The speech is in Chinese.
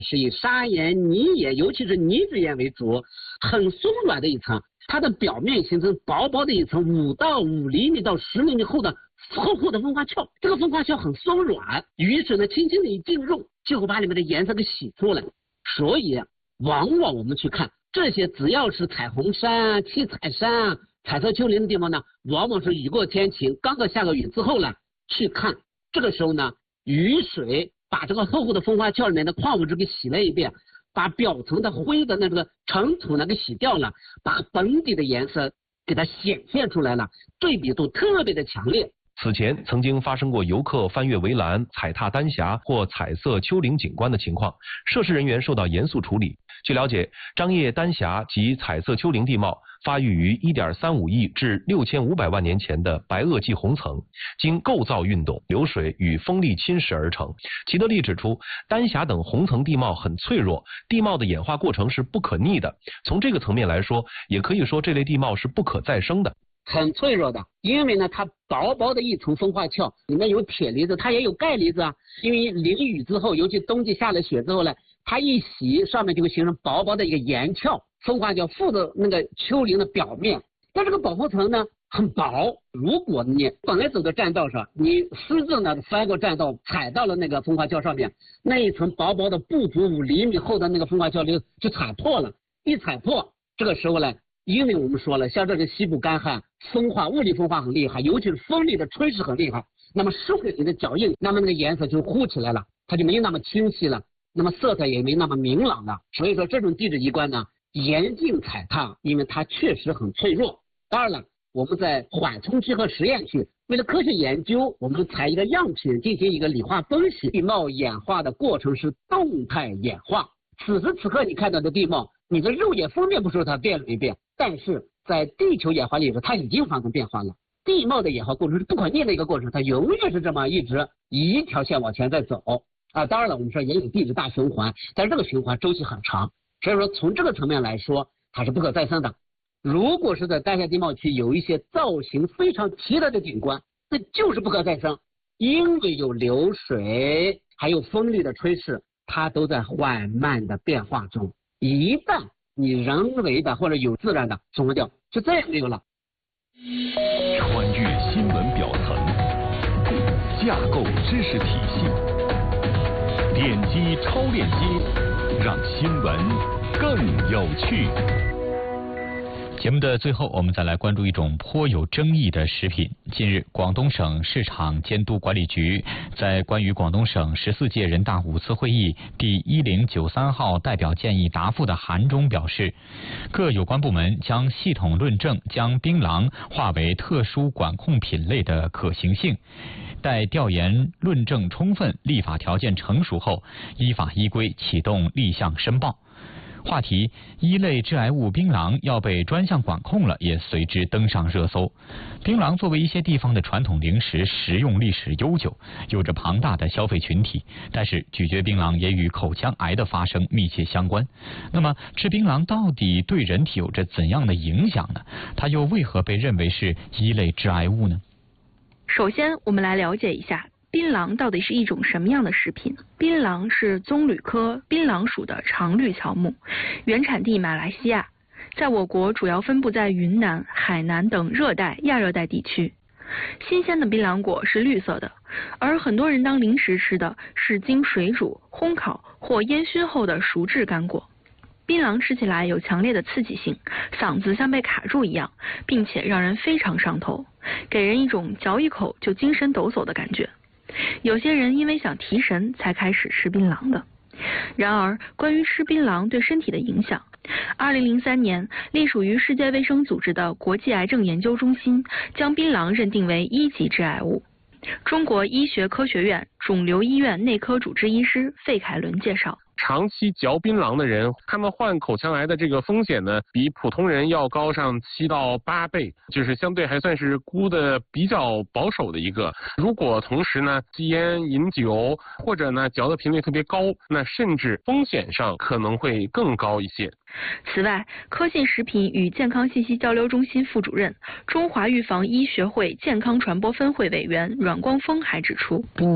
是以砂岩、泥岩，尤其是泥质岩为主，很松软的一层，它的表面形成薄薄的一层5到5厘米到10厘米厚的厚厚的风化壳，这个风化壳很松软，雨水呢轻轻的一进入，就会把里面的颜色给洗出来。所以往往我们去看这些，只要是彩虹山、七彩山、彩色丘陵的地方呢，往往是雨过天晴，刚刚下个雨之后呢，去看这个时候呢，雨水把这个厚厚的风化壳里面的矿物质给洗了一遍，把表层的灰的那个尘土呢给洗掉了，把本底的颜色给它显现出来了，对比度特别的强烈。 此前曾经发生过游客翻越围栏、踩踏丹霞或彩色丘陵景观的情况，涉事人员受到严肃处理。据了解，张掖丹霞及彩色丘陵地貌发育于1.35亿至6500万年前的白垩纪红层，经构造运动、流水与风力侵蚀而成。齐德利指出，丹霞等红层地貌很脆弱，地貌的演化过程是不可逆的。从这个层面来说，也可以说这类地貌是不可再生的。 很脆弱的，因为呢，它薄薄的一层风化壳，里面有铁离子，它也有钙离子啊。因为淋雨之后，尤其冬季下了雪之后呢，它一洗，上面就会形成薄薄的一个岩壳，风化壳附着那个丘陵的表面。但这个保护层呢很薄，如果你本来走的栈道上，你失智呢翻过栈道，踩到了那个风化壳上面，那一层薄薄的不足5厘米厚的那个风化壳就踩破了，一踩破，这个时候呢。因为我们说了，像这个西部干旱，风化物理风化很厉害，尤其是风力的吹蚀很厉害，那么湿水的脚印，那么那个颜色就糊起来了，它就没那么清晰了，那么色彩也没那么明朗了。所以说这种地质仪观呢，严禁踩踏，因为它确实很脆弱。当然了，我们在缓冲区和实验区，为了科学研究，我们采一个样品进行一个理化分析。地貌演化的过程是动态演化，此时此刻你看到的地貌，你的肉眼分辨不出它变了没变，但是在地球演化历史，它已经发生变化了。地貌的演化过程是不可逆的一个过程，它永远是这么一直一条线往前在走啊。当然了，我们说也有地质大循环，但是这个循环周期很长，所以说从这个层面来说，它是不可再生的。如果是在丹霞地貌区有一些造型非常奇特的景观，那就是不可再生，因为有流水，还有风力的吹蚀，它都在缓慢的变化中。一旦你人为的或者有自然的损坏掉，就再也没有了。 穿越新闻表层，架构知识体系，点击超链接，让新闻更有趣。 节目的最后，我们再来关注一种颇有争议的食品。近日，广东省市场监督管理局在关于广东省14届人大5次会议第1093号代表建议答复的函中表示，各有关部门将系统论证将槟榔划为特殊管控品类的可行性，待调研论证充分、立法条件成熟后，依法依规启动立项申报。话题一类致癌物槟榔要被专项管控了，也随之登上热搜。槟榔作为一些地方的传统零食，食用历史悠久，有着庞大的消费群体。但是咀嚼槟榔也与口腔癌的发生密切相关。那么吃槟榔到底对人体有着怎样的影响呢？它又为何被认为是一类致癌物呢？ 首先，我们来了解一下槟榔到底是一种什么样的食品？槟榔是棕榈科槟榔属的常绿乔木，原产地马来西亚，在我国主要分布在云南、海南等热带、亚热带地区。新鲜的槟榔果是绿色的，而很多人当零食吃的是经水煮、烘烤或烟熏后的熟制干果。槟榔吃起来有强烈的刺激性，嗓子像被卡住一样，并且让人非常上头，给人一种嚼一口就精神抖擞的感觉。有些人因为想提神才开始吃槟榔的。然而，关于吃槟榔对身体的影响，2003年，隶属于世界卫生组织的国际癌症研究中心将槟榔认定为1级致癌物。中国医学科学院肿瘤医院内科主治医师费凯伦介绍， 长期嚼槟榔的人，他们患口腔癌的这个风险呢，比普通人要高上7到8倍，就是相对还算是估的比较保守的一个。如果同时呢吸烟、饮酒，或者呢嚼的频率特别高，那甚至风险上可能会更高一些。 此外，科信食品与健康信息交流中心副主任、中华预防医学会健康传播分会委员阮光峰还指出，